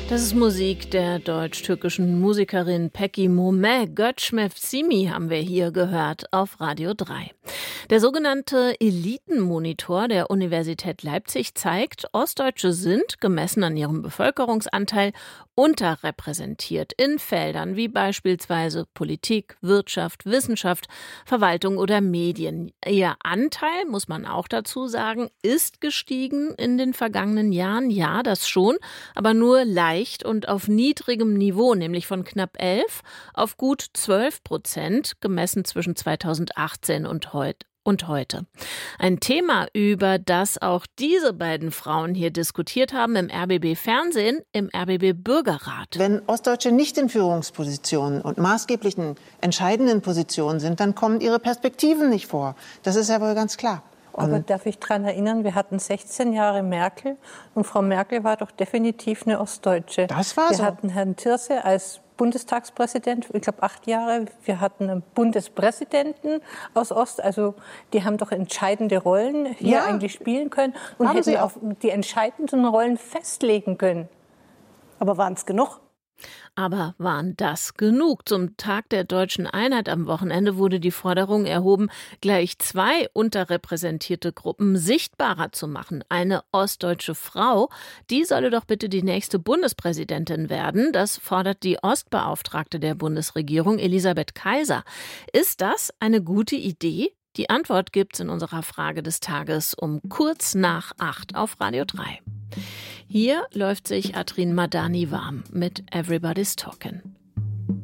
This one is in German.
Das ist Musik der deutsch-türkischen Musikerin Peki Momeh. Göçmevsimi haben wir hier gehört auf Radio 3. Der sogenannte Elitenmonitor der Universität Leipzig zeigt, Ostdeutsche sind, gemessen an ihrem Bevölkerungsanteil, unterrepräsentiert in Feldern wie beispielsweise Politik, Wirtschaft, Wissenschaft, Verwaltung oder Medien. Ihr Anteil, muss man auch dazu sagen, ist gestiegen in den vergangenen Jahren. Ja, das schon, aber nur leicht und auf niedrigem Niveau, nämlich von knapp 11 auf gut 12%, gemessen zwischen 2018 und heute. Ein Thema, über das auch diese beiden Frauen hier diskutiert haben im RBB-Fernsehen, im RBB-Bürgerrat. Wenn Ostdeutsche nicht in Führungspositionen und maßgeblichen, entscheidenden Positionen sind, dann kommen ihre Perspektiven nicht vor. Das ist ja wohl ganz klar. Aber darf ich daran erinnern, wir hatten 16 Jahre Merkel und Frau Merkel war doch definitiv eine Ostdeutsche. Das war so. Wir hatten Herrn Thierse als Bundestagspräsident, ich glaube 8 Jahre. Wir hatten einen Bundespräsidenten aus Ost, also die haben doch entscheidende Rollen hier eigentlich spielen können und Haben hätten sie auch die entscheidenden Rollen festlegen können. Aber waren es genug? Aber waren das genug? Zum Tag der Deutschen Einheit am Wochenende wurde die Forderung erhoben, gleich 2 unterrepräsentierte Gruppen sichtbarer zu machen. Eine ostdeutsche Frau, die solle doch bitte die nächste Bundespräsidentin werden. Das fordert die Ostbeauftragte der Bundesregierung, Elisabeth Kaiser. Ist das eine gute Idee? Die Antwort gibt's in unserer Frage des Tages um kurz nach 8 auf Radio 3. Hier läuft sich Atrin Madani warm mit Everybody's Talkin'.